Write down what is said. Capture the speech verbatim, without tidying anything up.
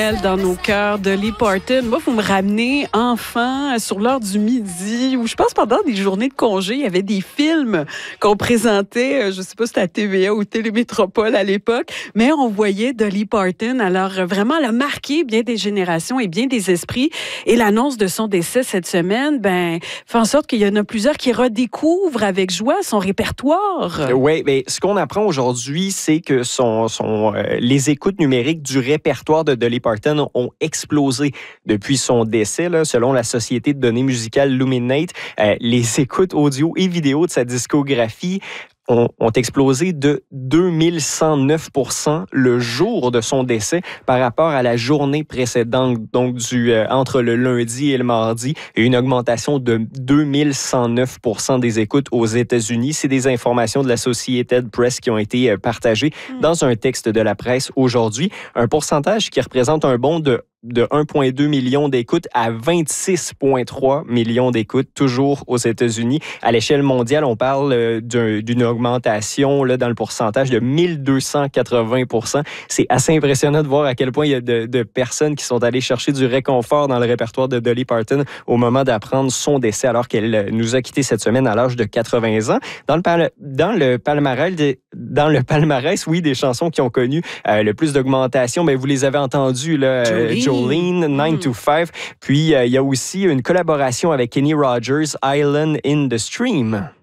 Dans nos cœurs, Dolly Parton. Moi, vous me ramenez enfant sur l'heure du midi, où je pense pendant des journées de congé, il y avait des films qu'on présentait, je ne sais pas si c'était à T V A ou Télémétropole à l'époque, mais on voyait Dolly Parton. Alors, vraiment, elle a marqué bien des générations et bien des esprits. Et l'annonce de son décès cette semaine, ben, fait en sorte qu'il y en a plusieurs qui redécouvrent avec joie son répertoire. Oui, mais ce qu'on apprend aujourd'hui, c'est que son, son, euh, les écoutes numériques du répertoire de Dolly Parton ont explosé depuis son décès. Là, selon la société de données musicales Luminate, euh, les écoutes audio et vidéo de sa discographie Ont, ont explosé de deux mille cent neuf pour cent le jour de son décès par rapport à la journée précédente, donc du, euh, entre le lundi et le mardi, et une augmentation de deux mille cent neuf pour cent des écoutes aux États-Unis. C'est des informations de la Associated Press qui ont été euh, partagées mm. dans un texte de la presse aujourd'hui. Un pourcentage qui représente un bond de de un virgule deux million d'écoutes à vingt-six virgule trois millions d'écoutes, toujours aux États-Unis. À l'échelle mondiale, on parle euh, d'un, d'une augmentation là, dans le pourcentage de mille deux cent quatre-vingts pour cent. C'est assez impressionnant de voir à quel point il y a de, de personnes qui sont allées chercher du réconfort dans le répertoire de Dolly Parton au moment d'apprendre son décès, alors qu'elle nous a quittés cette semaine à l'âge de quatre-vingts ans. Dans le, pal- dans le palmarès, des, dans le palmarès, oui, des chansons qui ont connu euh, le plus d'augmentation, mais vous les avez entendues, là, euh, Jolene, nine to five. Puis, euh, il y a aussi une collaboration avec Kenny Rogers, Island in the Stream.